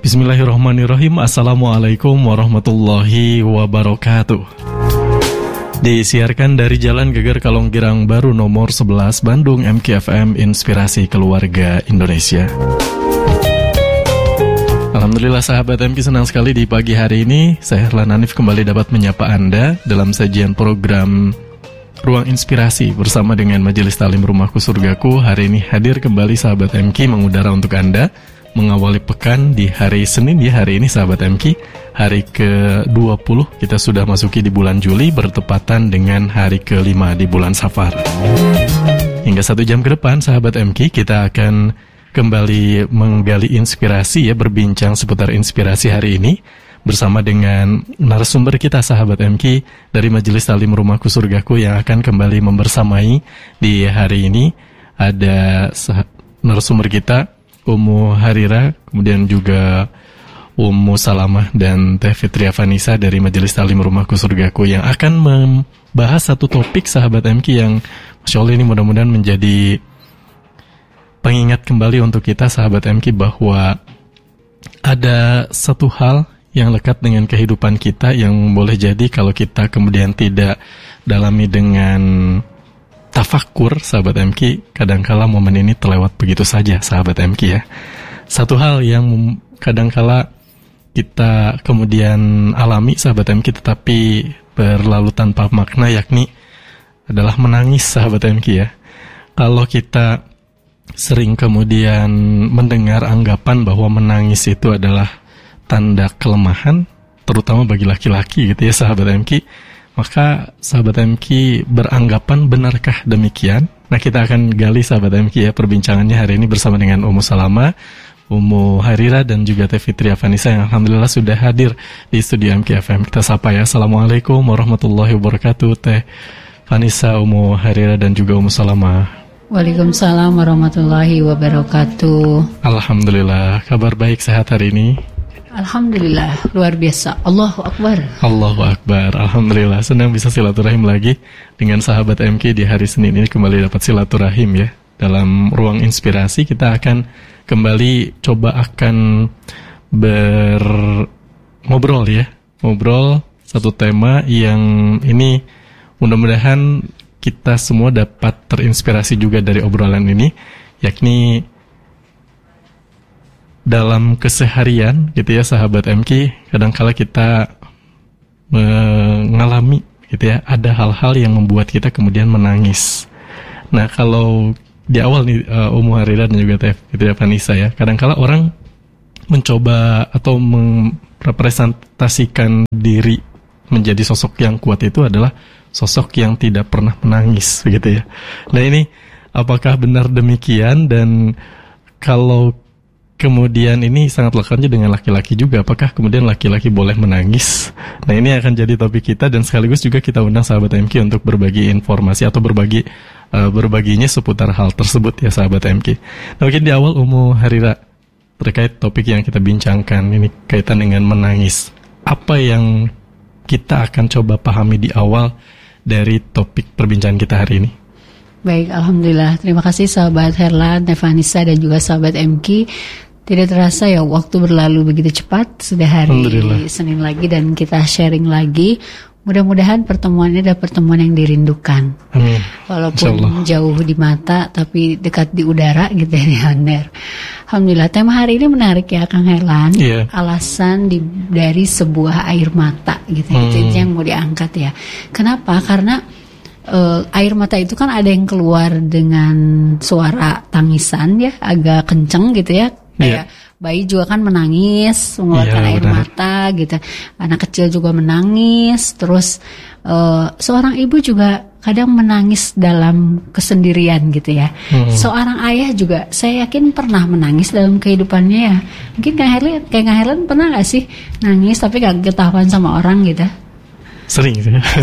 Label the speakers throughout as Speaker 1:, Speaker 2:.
Speaker 1: Bismillahirrahmanirrahim. Assalamualaikum warahmatullahi wabarakatuh. Disiarkan dari Jalan Geger Kalonggirang Baru nomor 11 Bandung, MKFM Inspirasi Keluarga Indonesia. Alhamdulillah sahabat MK, senang sekali di pagi hari ini saya Herlan Hanif kembali dapat menyapa Anda dalam sajian program Ruang Inspirasi bersama dengan Majelis Talim Rumahku Surgaku. Hari ini hadir kembali sahabat MK mengudara untuk Anda mengawali pekan di hari Senin ya. Hari ini sahabat MK, hari ke-20 kita sudah masuki di bulan Juli, bertepatan dengan hari ke-5 di bulan Safar. Hingga 1 jam ke depan sahabat MK, kita akan kembali menggali inspirasi ya, berbincang seputar inspirasi hari ini bersama dengan narasumber kita sahabat MK dari Majelis Talim Rumahku Surgaku yang akan kembali membersamai di hari ini. Ada narasumber kita Ummu Harira, kemudian juga Ummu Salamah dan Teh Fitria Vanisa dari Majelis Talim Rumahku Surgaku yang akan membahas satu topik sahabat MK yang Masya Allah ini mudah-mudahan menjadi pengingat kembali untuk kita sahabat MK bahwa ada satu hal yang lekat dengan kehidupan kita yang boleh jadi kalau kita kemudian tidak dalami dengan tafakur sahabat MK, kadangkala momen ini terlewat begitu saja sahabat MK ya. Satu hal yang kadangkala kita kemudian alami sahabat MK tetapi berlalu tanpa makna, yakni adalah menangis sahabat MK ya. Kalau kita sering kemudian mendengar anggapan bahwa menangis itu adalah tanda kelemahan, terutama bagi laki-laki gitu ya sahabat MK, maka sahabat MK beranggapan benarkah demikian? Nah, kita akan gali sahabat MK ya perbincangannya hari ini bersama dengan Ummu Salamah, Ummu Harira dan juga Teh Fitria Vanisa yang alhamdulillah sudah hadir di studio MKFM. Kita sapa ya. Assalamualaikum warahmatullahi wabarakatuh Teh Vanisa, Ummu Harira dan juga Ummu Salamah.
Speaker 2: Waalaikumsalam warahmatullahi wabarakatuh.
Speaker 1: Alhamdulillah, kabar baik, sehat hari ini?
Speaker 2: Alhamdulillah, luar biasa. Allahu Akbar.
Speaker 1: Allahu Akbar. Alhamdulillah, senang bisa silaturahim lagi dengan sahabat MK di hari Senin ini, kembali dapat silaturahim ya. Dalam Ruang Inspirasi kita akan kembali akan ngobrol ya. Ngobrol satu tema yang ini mudah-mudahan kita semua dapat terinspirasi juga dari obrolan ini, yakni dalam keseharian gitu ya sahabat MK, kadangkala kita mengalami gitu ya, ada hal-hal yang membuat kita kemudian menangis. Nah, kalau di awal nih Ummu Harira dan juga Teh Fitria Vanisa ya, kadangkala orang mencoba atau merepresentasikan diri menjadi sosok yang kuat itu adalah sosok yang tidak pernah menangis begitu ya. Nah, ini apakah benar demikian, dan kalau kemudian ini sangat lekatnya dengan laki-laki juga, apakah kemudian laki-laki boleh menangis? Nah, ini akan jadi topik kita, dan sekaligus juga kita undang sahabat MK untuk berbagi informasi atau berbaginya seputar hal tersebut ya sahabat MK. Nah, mungkin di awal Ummu Harira, terkait topik yang kita bincangkan ini kaitan dengan menangis, apa yang kita akan coba pahami di awal dari topik perbincangan kita hari ini?
Speaker 2: Baik, alhamdulillah. Terima kasih sahabat Herlan, Teh Vanisa dan juga sahabat MK. Tidak terasa ya, waktu berlalu begitu cepat. Sudah hari Senin lagi dan kita sharing lagi. Mudah-mudahan pertemuan ini adalah pertemuan yang dirindukan.
Speaker 1: Amin.
Speaker 2: Walaupun jauh di mata tapi dekat di udara gitu ya. Alhamdulillah, tema hari ini menarik ya Kang Herlan. Yeah. Alasan dari sebuah air mata gitu. Itu yang mau diangkat ya. Kenapa? Karena air mata itu kan ada yang keluar dengan suara tangisan ya, agak kenceng gitu ya. Kayak bayi juga kan menangis, mengeluarkan air mata gitu. Anak kecil juga menangis. Terus seorang ibu juga kadang menangis dalam kesendirian gitu ya. Seorang ayah juga saya yakin pernah menangis dalam kehidupannya ya. Mungkin Kang Herlan pernah gak sih nangis tapi gak ketahuan sama orang gitu?
Speaker 1: Sering.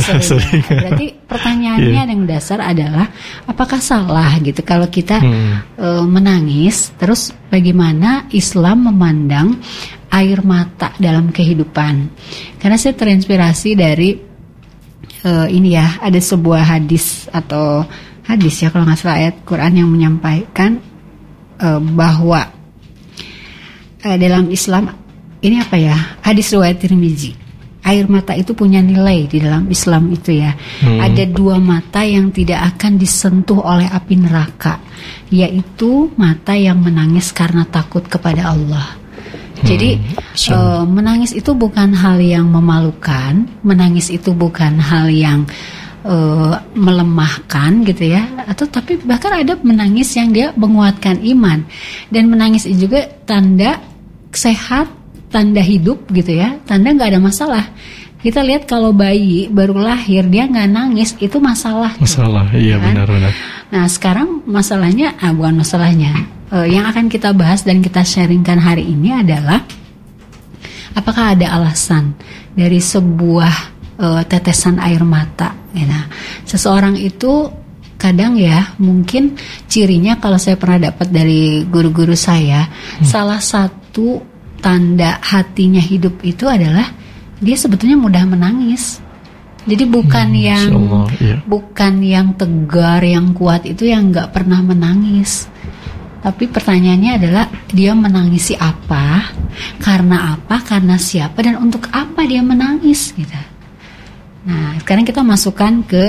Speaker 2: Berarti pertanyaannya yang dasar adalah apakah salah gitu kalau kita menangis? Terus bagaimana Islam memandang air mata dalam kehidupan? Karena saya terinspirasi dari ini ya, ada sebuah hadis ya kalau nggak salah, ayat Quran yang menyampaikan bahwa dalam Islam ini apa ya? Hadis riwayat Tirmizi. Air mata itu punya nilai di dalam Islam itu ya. Ada 2 mata yang tidak akan disentuh oleh api neraka, yaitu mata yang menangis karena takut kepada Allah. Jadi menangis itu bukan hal yang memalukan, menangis itu bukan hal yang melemahkan gitu ya, atau tapi bahkan ada menangis yang dia menguatkan iman, dan menangis itu juga tanda sehat, tanda hidup gitu ya, tanda nggak ada masalah. Kita lihat kalau bayi baru lahir dia nggak nangis, itu masalah.
Speaker 1: Masalah, iya kan? Benar-benar.
Speaker 2: Nah sekarang masalahnya, bukan masalahnya, yang akan kita bahas dan kita sharingkan hari ini adalah apakah ada alasan dari sebuah tetesan air mata. Nah, seseorang itu kadang ya mungkin cirinya, kalau saya pernah dapat dari guru-guru saya, salah satu tanda hatinya hidup itu adalah dia sebetulnya mudah menangis. Jadi bukan bukan yang tegar, yang kuat itu yang nggak pernah menangis. Tapi pertanyaannya adalah dia menangisi apa, karena siapa, dan untuk apa dia menangis gitu. Nah, sekarang kita masukkan ke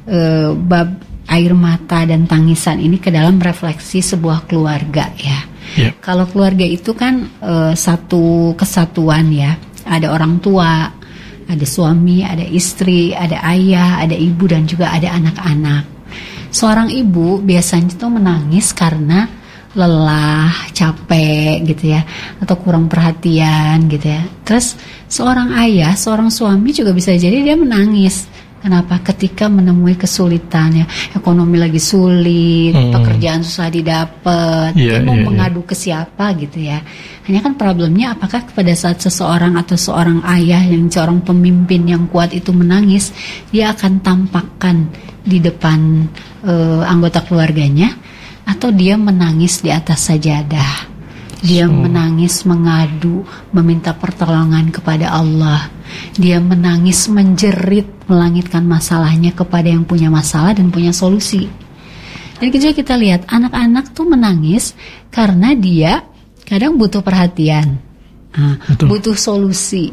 Speaker 2: bab air mata dan tangisan ini ke dalam refleksi sebuah keluarga ya. Kalau keluarga itu kan satu kesatuan ya. Ada orang tua, ada suami, ada istri, ada ayah, ada ibu, dan juga ada anak-anak. Seorang ibu biasanya tuh menangis karena lelah, capek gitu ya, atau kurang perhatian gitu ya. Terus seorang ayah, seorang suami juga bisa jadi dia menangis. Kenapa? Ketika menemui kesulitan ya, ekonomi lagi sulit, pekerjaan susah didapat, dia mau mengadu ke siapa gitu ya. Hanya kan problemnya, apakah pada saat seseorang atau seorang ayah yang seorang pemimpin yang kuat itu menangis, dia akan tampakkan di depan anggota keluarganya, atau dia menangis di atas sajadah. Dia menangis mengadu, meminta pertolongan kepada Allah. Dia menangis menjerit, melangitkan masalahnya kepada yang punya masalah dan punya solusi. Dan juga kita lihat anak-anak tuh menangis karena dia kadang butuh perhatian, butuh solusi.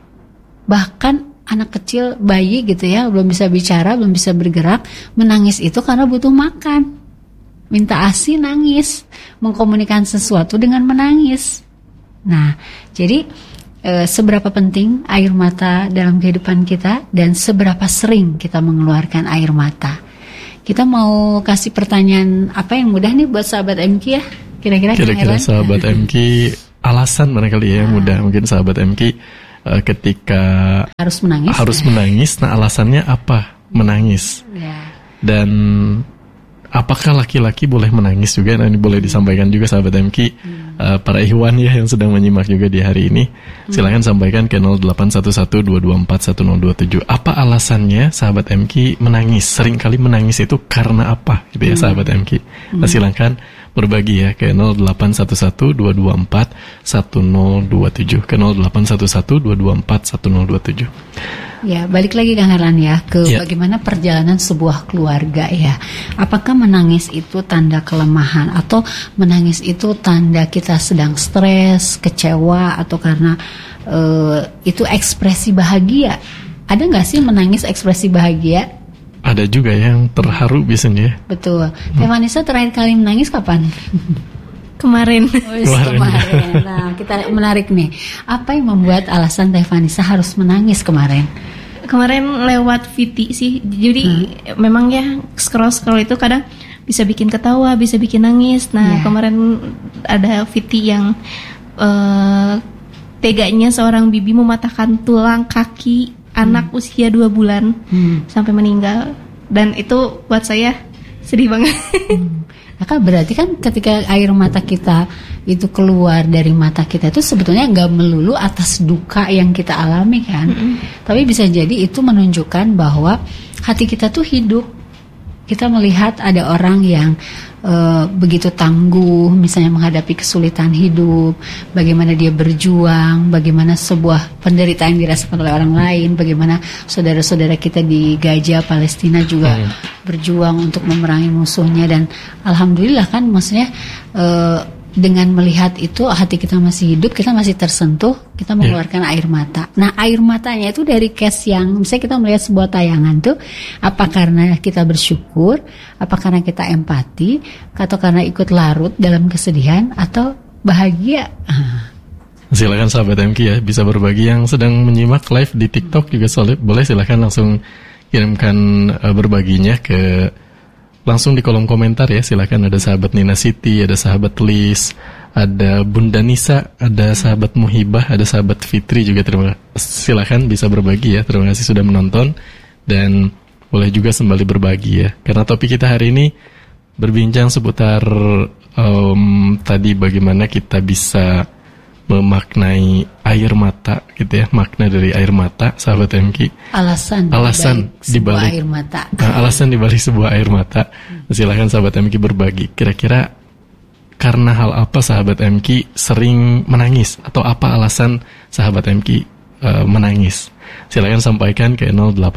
Speaker 2: Bahkan anak kecil, bayi gitu ya, belum bisa bicara, belum bisa bergerak, menangis itu karena butuh makan. Minta ASI nangis, mengkomunikasikan sesuatu dengan menangis. Nah, jadi seberapa penting air mata dalam kehidupan kita, dan seberapa sering kita mengeluarkan air mata. Kita mau kasih pertanyaan apa yang mudah nih buat sahabat MQ ya? Kira-kira
Speaker 1: sahabat MQ, alasan barangkali ya mudah, mungkin sahabat MQ ketika harus menangis. Nah, alasannya apa menangis? Ya. Dan apakah laki-laki boleh menangis juga? Nah, ini boleh disampaikan juga sahabat MQ, para ikhwan ya yang sedang menyimak juga di hari ini. Silakan sampaikan ke 081122411027. Apa alasannya sahabat MQ menangis? Seringkali menangis itu karena apa? Gitu ya sahabat MQ. Nah, silakan berbagi ya ke 081122411027, ke 081122411027.
Speaker 2: Ya, balik lagi Kang Herlan ya ke bagaimana perjalanan sebuah keluarga ya. Apakah menangis itu tanda kelemahan, atau menangis itu tanda kita sedang stres, kecewa, atau karena itu ekspresi bahagia? Ada nggak sih menangis ekspresi bahagia?
Speaker 1: Ada juga yang terharu biasanya.
Speaker 2: Betul. Teh Vanessa terakhir kali menangis kapan?
Speaker 3: Kemarin.
Speaker 2: Kemarin. Nah, kita menarik nih. Apa yang membuat alasan Teh Vanessa harus menangis kemarin?
Speaker 3: Kemarin lewat VT sih. Jadi memang ya scroll itu kadang bisa bikin ketawa, bisa bikin nangis. Nah, kemarin ada VT yang teganya seorang bibi mematahkan tulang kaki anak usia 2 bulan sampai meninggal. Dan itu buat saya sedih banget.
Speaker 2: Ya kan, berarti kan ketika air mata kita itu keluar dari mata kita itu sebetulnya nggak melulu atas duka yang kita alami kan, tapi bisa jadi itu menunjukkan bahwa hati kita tuh hidup. Kita melihat ada orang yang begitu tangguh misalnya menghadapi kesulitan hidup, bagaimana dia berjuang, bagaimana sebuah penderitaan dirasakan oleh orang lain, bagaimana saudara-saudara kita di Gaza, Palestina juga berjuang untuk memerangi musuhnya. Dan alhamdulillah kan, maksudnya dengan melihat itu hati kita masih hidup, kita masih tersentuh, kita mengeluarkan air mata. Nah, air matanya itu dari case yang misalnya kita melihat sebuah tayangan tuh, apa karena kita bersyukur, apa karena kita empati, atau karena ikut larut dalam kesedihan, atau bahagia.
Speaker 1: Silakan sahabat MK ya, bisa berbagi yang sedang menyimak live di TikTok juga boleh, silakan langsung kirimkan berbaginya ke langsung di kolom komentar ya. Silakan, ada sahabat Nina Siti, ada sahabat Lis, ada Bunda Nisa, ada sahabat Muhibah, ada sahabat Fitri juga. Silakan bisa berbagi ya. Terima kasih sudah menonton dan boleh juga kembali berbagi ya. Karena topik kita hari ini berbincang seputar tadi bagaimana kita bisa memaknai air mata gitu ya, makna dari air mata, sahabat MK.
Speaker 2: Alasan dibalik air mata.
Speaker 1: Alasan dibalik sebuah air mata. Silakan sahabat MK berbagi. Kira-kira karena hal apa sahabat MK sering menangis, atau apa alasan sahabat MK menangis? Silakan sampaikan ke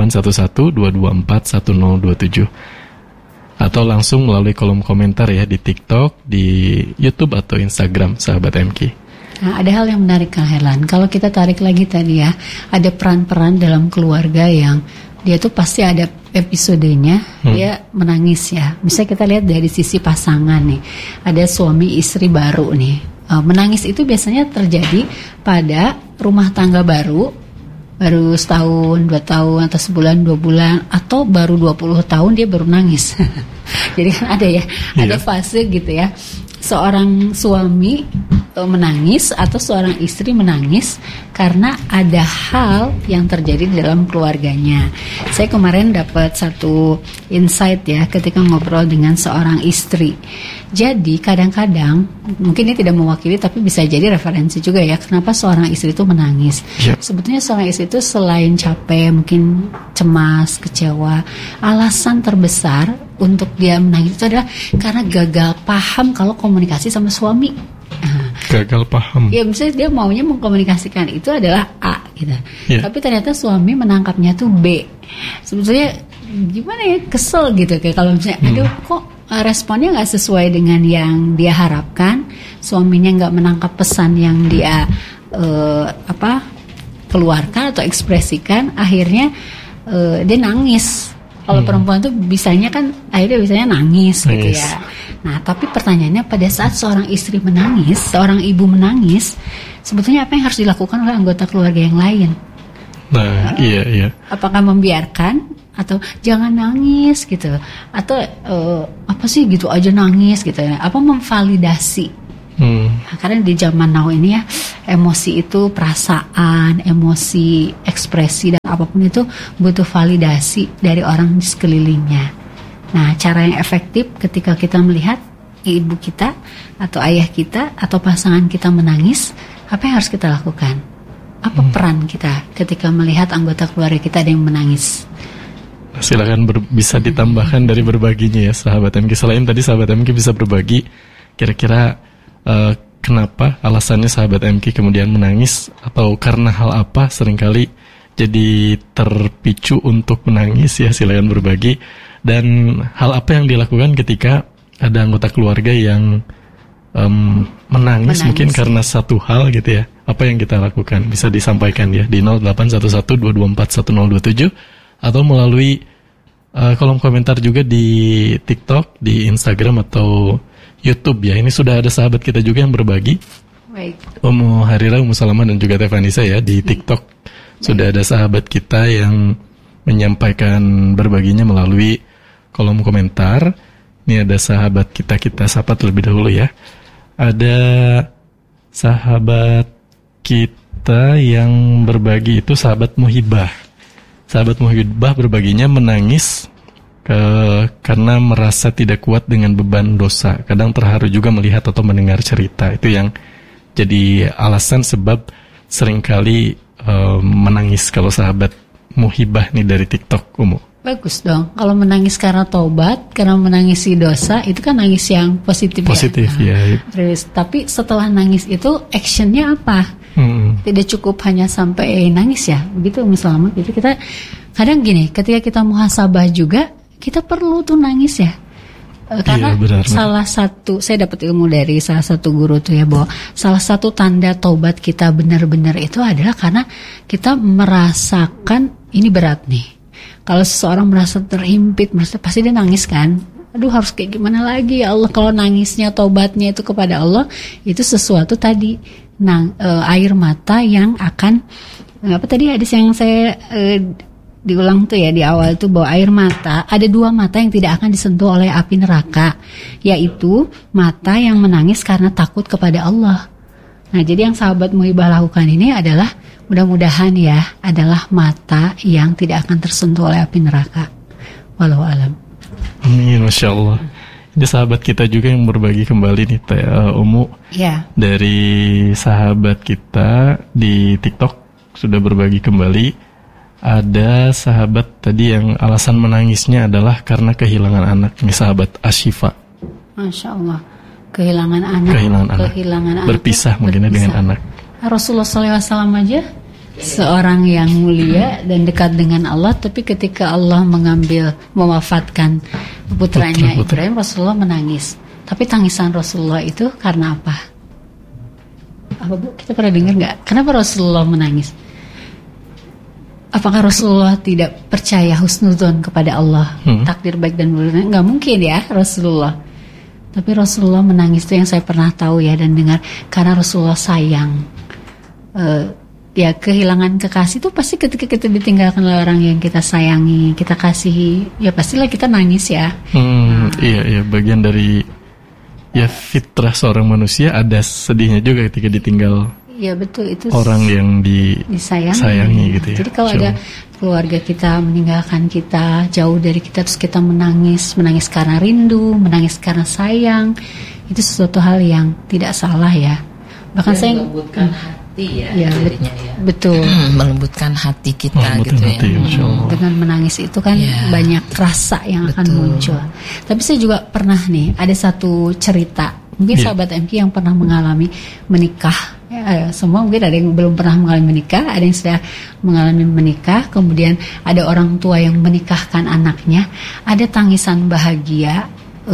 Speaker 1: 0811-224-1027 atau langsung melalui kolom komentar ya di TikTok, di YouTube atau Instagram sahabat MK.
Speaker 2: Nah, ada hal yang menarik Kang Herlan. Kalau kita tarik lagi tadi ya, ada peran-peran dalam keluarga yang dia tuh pasti ada episodenya, dia menangis ya. Misalnya kita lihat dari sisi pasangan nih, ada suami istri baru nih. Menangis itu biasanya terjadi pada rumah tangga baru setahun, 2 tahun, atau sebulan, 2 bulan, atau baru 20 tahun dia baru nangis. Jadi kan ada ya, ada fase gitu ya. Seorang suami menangis atau seorang istri menangis karena ada hal yang terjadi di dalam keluarganya. Saya kemarin dapat satu insight ya ketika ngobrol dengan seorang istri. Jadi kadang-kadang mungkin ini tidak mewakili tapi bisa jadi referensi juga ya, kenapa seorang istri itu menangis. Sebetulnya seorang istri itu selain capek, mungkin cemas, kecewa, alasan terbesar untuk dia menangis itu adalah karena gagal paham kalau komunikasi sama suami.
Speaker 1: Gagal paham.
Speaker 2: Ya misalnya dia maunya mengkomunikasikan itu adalah A gitu. Tapi ternyata suami menangkapnya tuh B. Sebetulnya gimana ya, kesel gitu kayak kalau misalnya aduh kok responnya nggak sesuai dengan yang dia harapkan, suaminya nggak menangkap pesan yang dia keluarkan atau ekspresikan, akhirnya dia nangis. Kalau perempuan tuh bisanya kan akhirnya nangis gitu ya. Nah, tapi pertanyaannya pada saat seorang istri menangis, seorang ibu menangis, sebetulnya apa yang harus dilakukan oleh anggota keluarga yang lain?
Speaker 1: Nah, iya. Apakah
Speaker 2: membiarkan atau jangan nangis gitu? Atau apa sih gitu aja nangis gitu ya? Apa memvalidasi? Nah, karena di zaman now ini ya, emosi itu perasaan, emosi, ekspresi dan apapun itu butuh validasi dari orang di sekelilingnya. Nah, cara yang efektif ketika kita melihat ibu kita atau ayah kita atau pasangan kita menangis, apa yang harus kita lakukan? Apa peran kita ketika melihat anggota keluarga kita ada yang menangis?
Speaker 1: Silakan bisa ditambahkan dari berbaginya ya sahabat MK. Selain tadi sahabat MK bisa berbagi, kira-kira kenapa alasannya sahabat MK kemudian menangis, atau karena hal apa seringkali jadi terpicu untuk menangis ya. Silakan berbagi. Dan hal apa yang dilakukan ketika ada anggota keluarga yang menangis mungkin karena satu hal gitu ya. Apa yang kita lakukan bisa disampaikan ya di 0811-224-1027 atau melalui kolom komentar juga di TikTok, di Instagram atau YouTube ya. Ini sudah ada sahabat kita juga yang berbagi.
Speaker 2: Baik.
Speaker 1: Umu Harira, Umu Salama dan juga Teh Vanessa ya di TikTok. Sudah ada sahabat kita yang menyampaikan berbaginya melalui kolom komentar. Ini ada sahabat kita sapa terlebih dahulu ya. Ada sahabat kita yang berbagi itu sahabat Muhibah. Sahabat Muhibah berbaginya menangis karena merasa tidak kuat dengan beban dosa. Kadang terharu juga melihat atau mendengar cerita. Itu yang jadi alasan sebab seringkali menangis kalau sahabat Muhibah nih dari TikTok, Umu.
Speaker 2: Bagus dong. Kalau menangis karena taubat, karena menangisi dosa, itu kan nangis yang positif ya. Terus, tapi setelah nangis itu actionnya apa? Tidak cukup hanya sampai nangis ya. Begitu misalnya gitu. Kita kadang gini, ketika kita muhasabah juga, kita perlu tuh nangis ya. Karena salah satu, saya dapat ilmu dari salah satu guru tuh ya, bahwa salah satu tanda taubat kita benar-benar itu adalah karena kita merasakan ini berat nih. Kalau seseorang merasa terhimpit, pasti dia nangis kan. Aduh, harus kayak gimana lagi ya Allah. Kalau nangisnya, taubatnya itu kepada Allah, itu sesuatu tadi air mata yang akan apa tadi hadis yang saya diulang tuh ya di awal tuh, bahwa air mata, ada dua mata yang tidak akan disentuh oleh api neraka, yaitu mata yang menangis karena takut kepada Allah. Nah, jadi yang sahabat Muhibah lakukan ini adalah mudah-mudahan ya adalah mata yang tidak akan tersentuh oleh api neraka. Wallahu alam.
Speaker 1: Amin, Masya Allah. Ini sahabat kita juga yang berbagi kembali nih Umu
Speaker 2: ya.
Speaker 1: Dari sahabat kita di TikTok sudah berbagi kembali. Ada sahabat tadi yang alasan menangisnya adalah karena kehilangan anak. Ini sahabat Ashifa.
Speaker 2: Masya Allah. Kehilangan anak.
Speaker 1: Berpisah mungkin dengan anak.
Speaker 2: Rasulullah SAW aja seorang yang mulia dan dekat dengan Allah, tapi ketika Allah mewafatkan putranya Ibrahim, Rasulullah menangis. Tapi tangisan Rasulullah itu karena apa? Apa Bu? Kita pernah dengar nggak? Kenapa Rasulullah menangis? Apakah Rasulullah tidak percaya husnudzon kepada Allah, takdir baik dan buruk? Nggak mungkin ya Rasulullah. Tapi Rasulullah menangis itu yang saya pernah tahu ya dan dengar, karena Rasulullah sayang. Ya, kehilangan kekasih itu pasti ketika kita ditinggalkan oleh orang yang kita sayangi, kita kasihi, ya pastilah kita nangis ya.
Speaker 1: Iya, bagian dari ya fitrah seorang manusia, ada sedihnya juga ketika ditinggal.
Speaker 2: Ya betul, itu
Speaker 1: orang yang disayangi gitu ya.
Speaker 2: Jadi kalau ada keluarga kita meninggalkan kita, jauh dari kita, terus kita menangis karena rindu, menangis karena sayang, itu sesuatu hal yang tidak salah ya. Bahkan saya
Speaker 4: melembutkan hati ya,
Speaker 2: betul,
Speaker 4: melembutkan hati kita gitu ya.
Speaker 2: Dengan menangis itu kan banyak rasa yang akan muncul. Tapi saya juga pernah nih, ada satu cerita. Mungkin sahabat MK yang pernah mengalami menikah, semua mungkin ada yang belum pernah mengalami menikah, ada yang sudah mengalami menikah, kemudian ada orang tua yang menikahkan anaknya, ada tangisan bahagia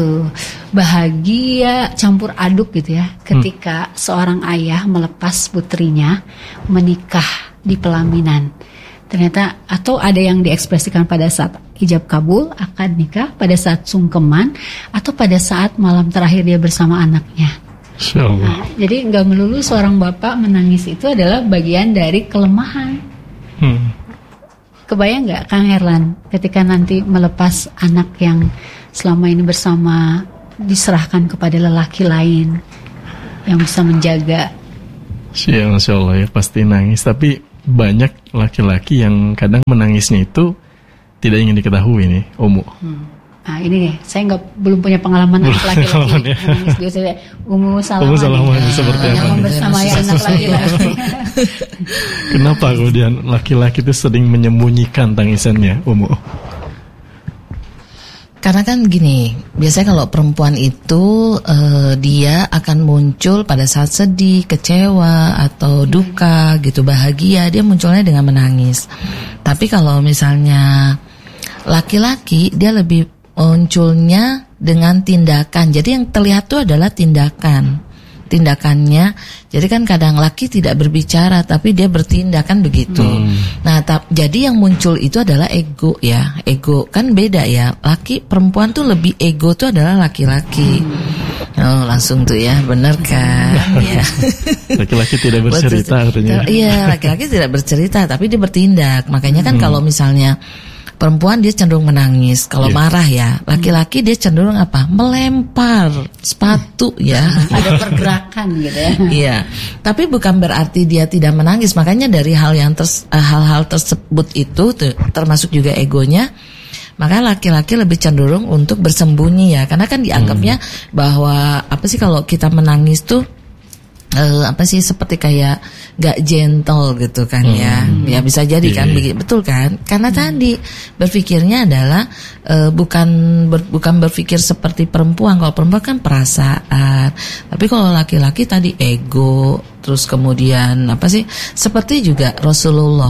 Speaker 2: campur aduk gitu ya, ketika seorang ayah melepas putrinya menikah di pelaminan. Ternyata, atau ada yang diekspresikan pada saat ijab kabul, akad nikah, pada saat sungkeman, atau pada saat malam terakhir dia bersama anaknya. Nah, jadi nggak melulu seorang bapak menangis itu adalah bagian dari kelemahan. Kebayang nggak Kang Herlan ketika nanti melepas anak yang selama ini bersama, diserahkan kepada lelaki lain yang bisa menjaga?
Speaker 1: Ya, Masya Allah ya, pasti nangis. Tapi banyak laki-laki yang kadang menangisnya itu tidak ingin diketahui nih, Umu.
Speaker 2: Nah ini nih, saya belum punya pengalaman laki-laki menangis biasanya. Umu Salamah
Speaker 1: seperti apa?
Speaker 2: Yang bersama anak laki-laki.
Speaker 1: Kenapa kemudian laki-laki itu sering menyembunyikan tangisannya, Umu?
Speaker 4: Karena kan gini, biasanya kalau perempuan itu dia akan muncul pada saat sedih, kecewa, atau duka gitu, bahagia, dia munculnya dengan menangis. Tapi kalau misalnya laki-laki, dia lebih munculnya dengan tindakan. Jadi yang terlihat itu adalah tindakannya. Jadi kan kadang laki tidak berbicara tapi dia bertindak kan begitu. Nah, jadi yang muncul itu adalah ego ya. Ego kan beda ya. Laki perempuan tuh lebih ego tuh adalah laki-laki. Oh, langsung tuh ya, benar kan? Ya.
Speaker 1: Laki-laki tidak bercerita artinya.
Speaker 4: Iya, laki-laki tidak bercerita tapi dia bertindak. Makanya kan kalau misalnya perempuan dia cenderung menangis. Kalau marah ya, laki-laki dia cenderung apa? Melempar sepatu ya.
Speaker 2: Ada pergerakan gitu ya.
Speaker 4: Iya. Tapi bukan berarti dia tidak menangis. Makanya dari hal-hal tersebut itu termasuk juga egonya. Maka laki-laki lebih cenderung untuk bersembunyi ya. Karena kan dianggapnya bahwa apa sih kalau kita menangis tuh seperti kayak gak gentle gitu kan ya. Ya bisa jadi kan betul kan? Karena tadi berpikirnya adalah bukan berpikir seperti perempuan. Kalau perempuan kan perasaan. Tapi kalau laki-laki tadi ego, terus kemudian seperti juga Rasulullah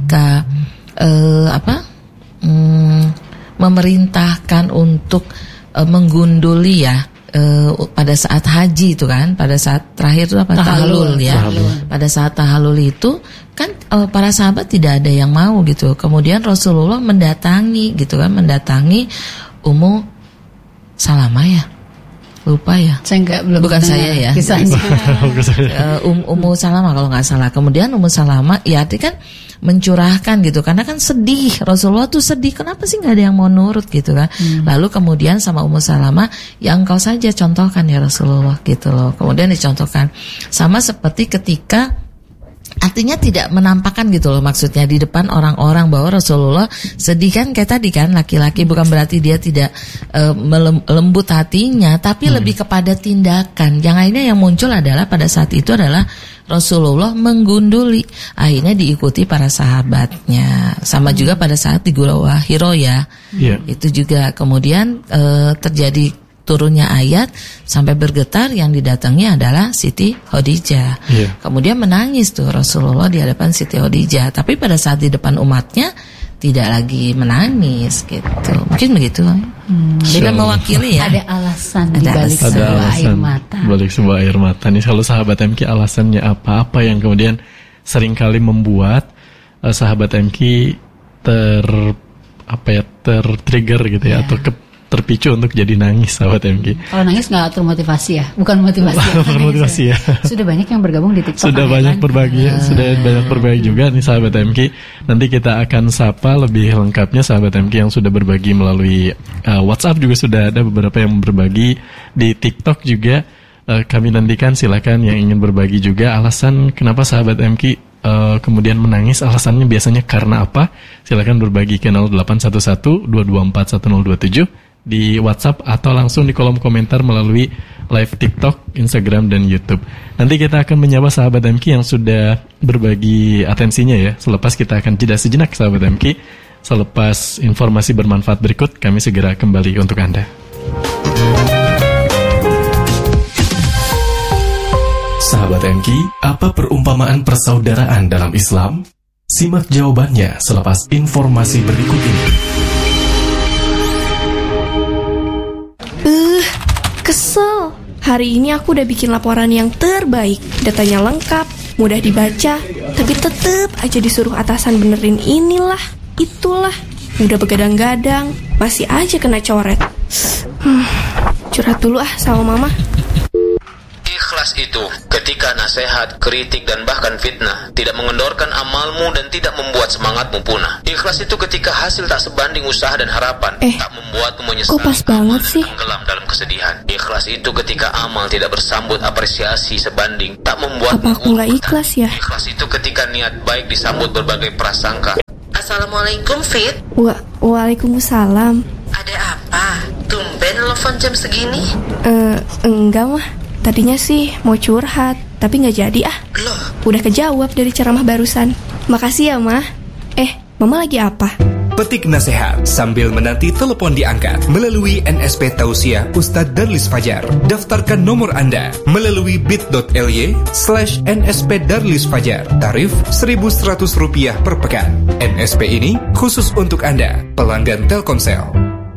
Speaker 4: ketika memerintahkan untuk menggunduli ya. Pada saat haji itu kan, pada saat terakhir itu apa? Tahallul ya. Pada saat tahallul itu kan para sahabat tidak ada yang mau gitu. Kemudian Rasulullah mendatangi gitu kan, mendatangi Ummu Salamah ya. Lupa ya. Bukan saya ya.
Speaker 2: Kisahnya.
Speaker 4: Ummu Salamah kalau nggak salah. Kemudian Ummu Salamah ya arti kan mencurahkan gitu, karena kan sedih, Rasulullah tuh sedih, kenapa sih nggak ada yang mau nurut gitu kan. Lalu kemudian sama Ummu Salamah, ya engkau saja contohkan ya Rasulullah gitu loh. Kemudian dicontohkan, sama seperti ketika artinya tidak menampakkan gitu loh, maksudnya di depan orang-orang bahwa Rasulullah sedih kan, kayak tadi kan, laki-laki bukan berarti dia tidak lembut hatinya, tapi lebih kepada tindakan. Yang akhirnya yang muncul adalah pada saat itu adalah Rasulullah menggunduli, akhirnya diikuti para sahabatnya. Sama juga pada saat di Gua Hiro ya, itu juga kemudian terjadi turunnya ayat sampai bergetar, yang didatangi adalah Siti Khadijah. Kemudian menangis tuh Rasulullah di hadapan Siti Khadijah, tapi pada saat di depan umatnya tidak lagi menangis gitu. Mungkin begitu. Dia mewakili ya.
Speaker 2: Ada alasan di balik sebuah air mata.
Speaker 1: Balik sebuah air mata nih, kalau sahabat MQ alasannya apa yang kemudian seringkali membuat sahabat MQ tertrigger gitu ya, atau terpicu untuk jadi nangis, sahabat MQ.
Speaker 2: Kalau nangis nggak termotivasi ya, bukan motivasi ya. Sudah banyak yang bergabung di TikTok.
Speaker 1: Sudah banyak berbagi, sudah banyak berbagi juga nih sahabat MQ. Nanti kita akan sapa lebih lengkapnya sahabat MQ yang sudah berbagi melalui WhatsApp, juga sudah ada beberapa yang berbagi di TikTok juga. Kami nantikan, silakan yang ingin berbagi juga alasan kenapa sahabat MQ kemudian menangis, alasannya biasanya karena apa. Silakan berbagi ke 0811 224 1027 di WhatsApp atau langsung di kolom komentar melalui live TikTok, Instagram, dan YouTube. Nanti kita akan menyapa sahabat MQ yang sudah berbagi atensinya ya. Selepas kita akan jeda sejenak sahabat MQ. Selepas informasi bermanfaat berikut, kami segera kembali untuk Anda.
Speaker 5: Sahabat MQ, apa perumpamaan persaudaraan dalam Islam? Simak jawabannya selepas informasi berikut ini.
Speaker 6: Kesel. Hari ini aku udah bikin laporan yang terbaik. Datanya lengkap, mudah dibaca, tapi tetep aja disuruh atasan benerin inilah, itulah. Udah begadang-gadang, masih aja kena coret. Curhat dulu sama mama.
Speaker 7: Ikhlas itu ketika nasihat, kritik, dan bahkan fitnah tidak mengendorkan amalmu dan tidak membuat semangatmu punah. Ikhlas itu ketika hasil tak sebanding usaha dan harapan, tak membuatmu menyesal,
Speaker 6: kok pas banget sih?
Speaker 7: Tenggelam dalam kesedihan. Ikhlas itu ketika amal tidak bersambut apresiasi sebanding, tak membuatmu
Speaker 6: apa aku nggak ikhlas ya?
Speaker 7: Ikhlas itu ketika niat baik disambut berbagai prasangka.
Speaker 8: Assalamualaikum Fit.
Speaker 6: Waalaikumsalam.
Speaker 8: Ada apa? Tumben telepon jam segini?
Speaker 6: Enggak mah. Tadinya sih mau curhat, tapi nggak jadi ah.
Speaker 8: Loh?
Speaker 6: Udah kejawab dari ceramah barusan. Makasih ya, Mah. Mama lagi apa?
Speaker 9: Petik nasihat sambil menanti telepon diangkat melalui NSP Tausiah Ustadz Darlis Fajar. Daftarkan nomor Anda melalui bit.ly/NSP Darlis Fajar. Tarif Rp1.100 per pekan. NSP ini khusus untuk Anda, pelanggan Telkomsel.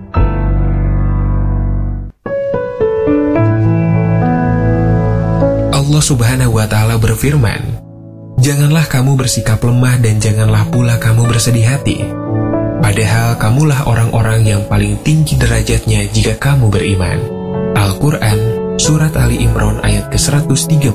Speaker 10: Allah Subhanahu wa Ta'ala berfirman, "Janganlah kamu bersikap lemah dan janganlah pula kamu bersedih hati. Padahal kamulah orang-orang yang paling tinggi derajatnya jika kamu beriman." Al-Quran, Surat Ali Imran ayat ke-139.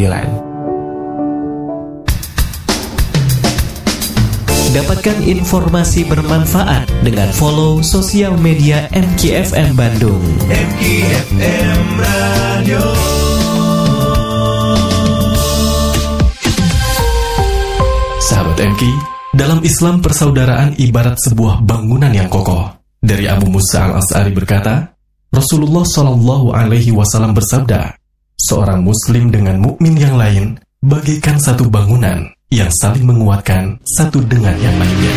Speaker 5: Dapatkan informasi bermanfaat dengan follow sosial media MKFM Bandung.
Speaker 11: MKFM Radio.
Speaker 5: Sahabat MQ, dalam Islam persaudaraan ibarat sebuah bangunan yang kokoh. Dari Abu Musa al-Asy'ari berkata, Rasulullah SAW bersabda, seorang muslim dengan mukmin yang lain bagaikan satu bangunan yang saling menguatkan satu dengan yang lainnya.